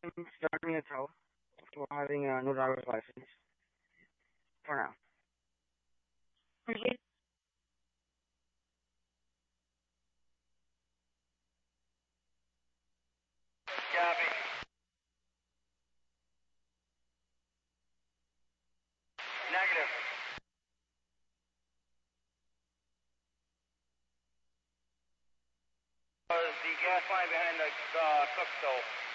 I'm starting a tow for having a no driver's license for now. Mhm. Copy. Negative. The gas line behind the cook stove.